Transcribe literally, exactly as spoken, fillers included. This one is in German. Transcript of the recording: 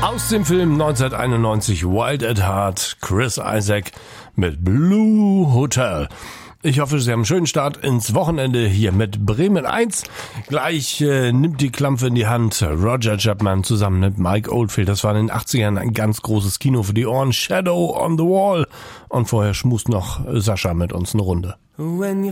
Aus dem Film neunzehnhunderteinundneunzig Wild at Heart, Chris Isaak mit Blue Hotel. Ich hoffe, Sie haben einen schönen Start ins Wochenende hier mit Bremen eins. Gleich äh, nimmt die Klampfe in die Hand Roger Chapman zusammen mit Mike Oldfield. Das war in den achtzigern ein ganz großes Kino für die Ohren. Shadow on the Wall. Und vorher schmust noch Sascha mit uns eine Runde. When you